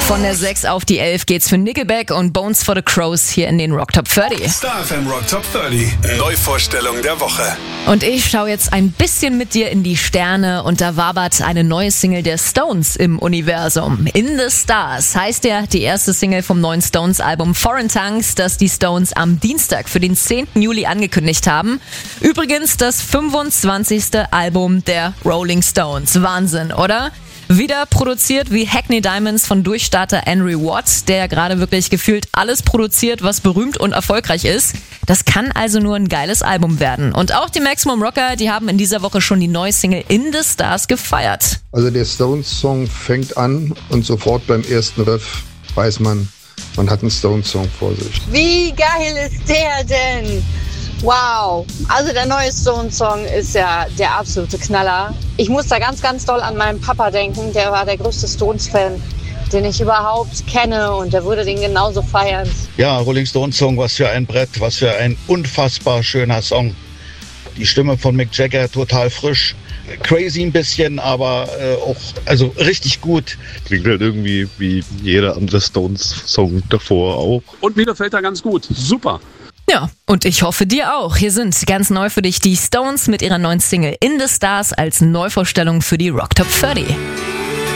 Von der 6 auf die 11 geht's für Nickelback und Bones for the Crows hier in den Rock Top 30. Star FM Rock Top 30. Neuvorstellung der Woche. Und ich schaue jetzt ein bisschen mit dir in die Sterne und da wabert eine neue Single der Stones im Universum. In the Stars heißt ja die erste Single vom neuen Stones-Album Foreign Tongues, das die Stones am Dienstag für den 10. Juli angekündigt haben. Übrigens das 25. Album der Rolling Stones. Wahnsinn, oder? Wieder produziert wie Hackney Diamonds von Durchstarter Henry Watt, der gerade wirklich gefühlt alles produziert, was berühmt und erfolgreich ist. Das kann also nur ein geiles Album werden. Und auch die Maximum Rocker, die haben in dieser Woche schon die neue Single In the Stars gefeiert. Also der Stones-Song fängt an und sofort beim ersten Riff weiß man hat einen Stones-Song vor sich. Wie geil ist der denn? Wow, also der neue Stones-Song ist ja der absolute Knaller. Ich muss da ganz, ganz doll an meinen Papa denken. Der war der größte Stones-Fan, den ich überhaupt kenne und der würde den genauso feiern. Ja, Rolling Stones Song, was für ein Brett, was für ein unfassbar schöner Song. Die Stimme von Mick Jagger total frisch. Crazy ein bisschen, aber auch also richtig gut. Klingt halt irgendwie wie jeder andere Stones-Song davor auch. Und mir gefällt er ganz gut. Super. Ja, und ich hoffe dir auch. Hier sind ganz neu für dich die Stones mit ihrer neuen Single In the Stars als Neuvorstellung für die Rock Top 30.